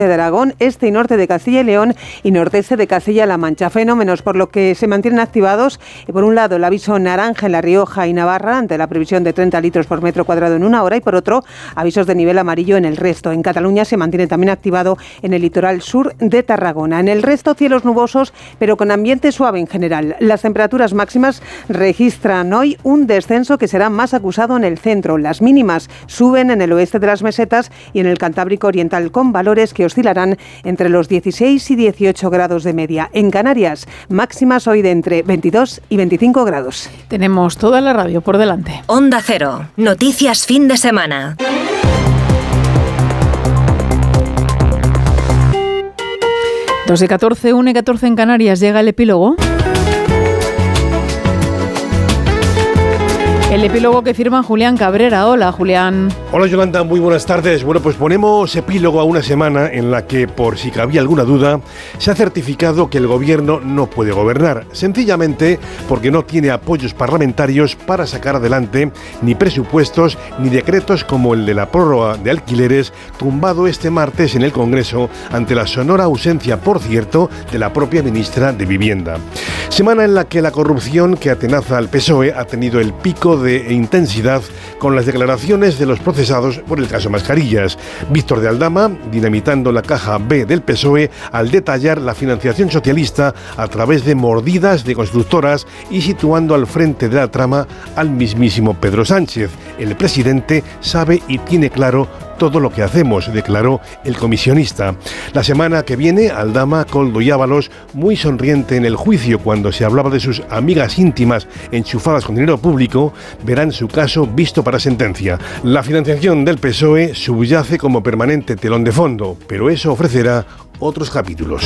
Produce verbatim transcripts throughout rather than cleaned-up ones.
de Aragón, este y norte de Castilla y León y nordeste de Castilla-La Mancha. Fenómenos por lo que se mantienen activados, y por un lado el aviso naranja en La Rioja y Navarra ante la previsión de treinta litros por metro cuadrado en una hora, y por otro avisos de nivel amarillo en el resto. En Cataluña se mantiene también activado en el litoral sur de Tarragona. En el resto cielos nubosos pero con ambiente suave en general. Las temperaturas máximas registran hoy un descenso que será más acusado en el centro. Las mínimas suben en el oeste de las mesetas y en el Cantábrico Oriental, con valores que oscilarán entre los dieciséis y dieciocho grados de media. En Canarias, máximas hoy de entre veintidós y veinticinco grados. Tenemos toda la radio por delante. Onda Cero, noticias fin de semana. dos y catorce, una y catorce en Canarias, llega el epílogo. El epílogo que firma Julián Cabrera. Hola, Julián. Hola, Yolanda, muy buenas tardes. Bueno, pues ponemos epílogo a una semana en la que, por si cabía alguna duda, se ha certificado que el gobierno no puede gobernar, sencillamente porque no tiene apoyos parlamentarios para sacar adelante ni presupuestos ni decretos como el de la prórroga de alquileres, tumbado este martes en el Congreso ante la sonora ausencia, por cierto, de la propia ministra de Vivienda. Semana en la que la corrupción que atenaza al P S O E ha tenido el pico de intensidad con las declaraciones de los procesados por el caso Mascarillas. Víctor de Aldama, dinamitando la caja B del P S O E al detallar la financiación socialista a través de mordidas de constructoras y situando al frente de la trama al mismísimo Pedro Sánchez. El presidente sabe y tiene claro todo lo que hacemos, declaró el comisionista. La semana que viene, Aldama, Koldo y Ábalos, muy sonriente en el juicio cuando se hablaba de sus amigas íntimas enchufadas con dinero público, verán su caso visto para sentencia. La financiación del P S O E subyace como permanente telón de fondo, pero eso ofrecerá otros capítulos.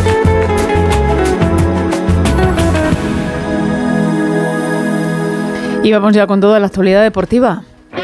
Y vamos ya con toda la actualidad deportiva.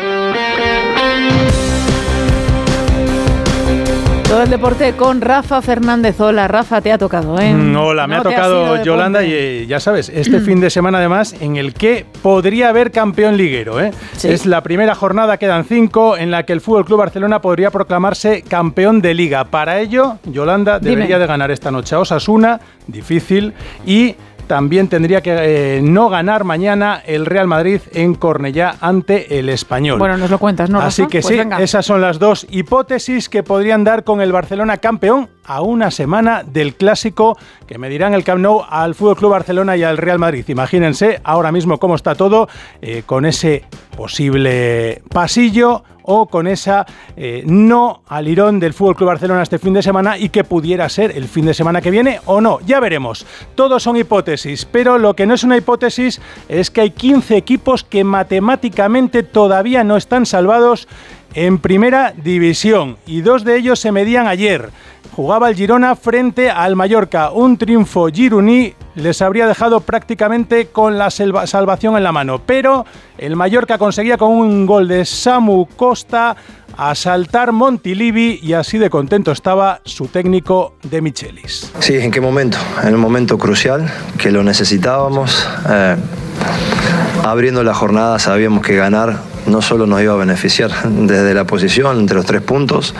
Todo el deporte con Rafa Fernández. Hola, Rafa, te ha tocado, ¿eh? Mm, hola, me no ha tocado Yolanda y eh, ya sabes, este fin de semana además en el que podría haber campeón liguero, ¿eh? Sí. Es la primera jornada, quedan cinco, en la que el F C Barcelona podría proclamarse campeón de Liga. Para ello, Yolanda debería Dime. de ganar esta noche a Osasuna, difícil, y también tendría que eh, no ganar mañana el Real Madrid en Cornellá ante el Español. Bueno, nos lo cuentas, ¿no, Rafa? Así que pues sí, venga. Esas son las dos hipótesis que podrían dar con el Barcelona campeón a una semana del clásico que medirán el Camp Nou al F C Barcelona y al Real Madrid. Imagínense ahora mismo cómo está todo, eh, con ese posible pasillo o con esa eh, no alirón del F C Barcelona este fin de semana, y que pudiera ser el fin de semana que viene o no. Ya veremos. Todos son hipótesis, pero lo que no es una hipótesis es que hay quince equipos que matemáticamente todavía no están salvados en primera división, y dos de ellos se medían ayer. Jugaba el Girona frente al Mallorca. Un triunfo gironí les habría dejado prácticamente con la salvación en la mano, pero el Mallorca conseguía con un gol de Samu Costa asaltar Montilivi, y así de contento estaba su técnico De Michelis. Sí, ¿en qué momento? En un momento crucial, que lo necesitábamos. Eh, abriendo la jornada sabíamos que ganar no solo nos iba a beneficiar desde la posición entre los tres puntos,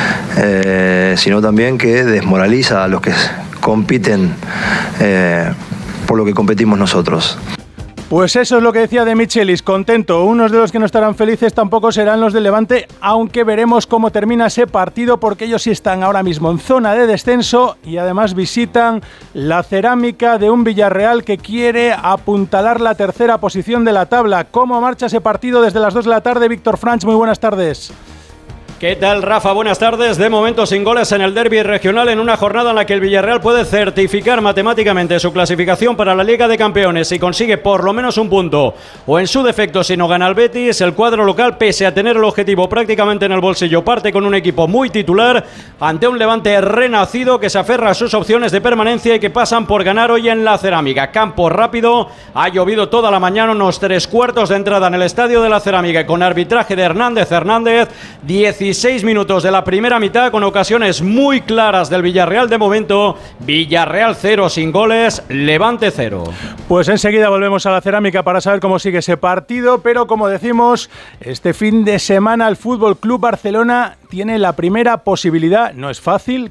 eh, sino también que desmoraliza a los que compiten eh, por lo que competimos nosotros. Pues eso es lo que decía De Michelis, contento. Unos de los que no estarán felices tampoco serán los del Levante, aunque veremos cómo termina ese partido, porque ellos sí están ahora mismo en zona de descenso y además visitan la Cerámica de un Villarreal que quiere apuntalar la tercera posición de la tabla. ¿Cómo marcha ese partido desde las dos de la tarde? Víctor Franch, muy buenas tardes. ¿Qué tal, Rafa? Buenas tardes. De momento sin goles en el derbi regional, en una jornada en la que el Villarreal puede certificar matemáticamente su clasificación para la Liga de Campeones si consigue por lo menos un punto, o en su defecto si no gana el Betis. El cuadro local, pese a tener el objetivo prácticamente en el bolsillo, parte con un equipo muy titular ante un Levante renacido que se aferra a sus opciones de permanencia y que pasan por ganar hoy en la Cerámica. Campo rápido, ha llovido toda la mañana, unos tres cuartos de entrada en el estadio de la Cerámica, con arbitraje de Hernández Hernández. dieciséis minutos de la primera mitad con ocasiones muy claras del Villarreal. De momento, Villarreal cero sin goles, Levante cero. Pues enseguida volvemos a la Cerámica para saber cómo sigue ese partido, pero como decimos, este fin de semana el F C Barcelona tiene la primera posibilidad, no es fácil,